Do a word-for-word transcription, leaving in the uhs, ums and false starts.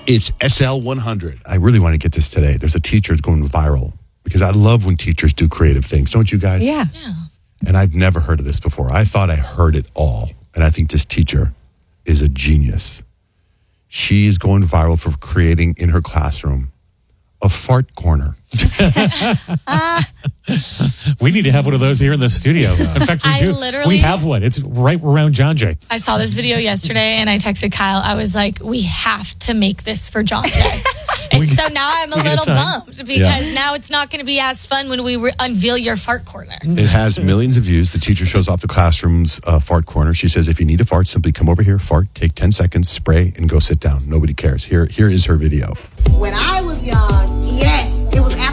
It's S L one hundred. I really want to get this today. There's a teacher that's going viral because I love when teachers do creative things. Don't you guys? Yeah. Yeah. And I've never heard of this before. I thought I heard it all. And I think this teacher is a genius. She is going viral for creating in her classroom a fart corner. We need to have one of those here in the studio. In fact, we I do. literally- We have one. It's right around John Jay. I saw this video yesterday and I texted Kyle. I was like, we have to make this for John Jay. And We- so now I'm a we get a little sign. bummed because now it's not going to be as fun when we re- unveil your fart corner. It has millions of views. The teacher shows off the classroom's uh, fart corner. She says, if you need to fart, simply come over here, fart, take ten seconds, spray, and go sit down. Nobody cares. Here, here is her video. When I was young,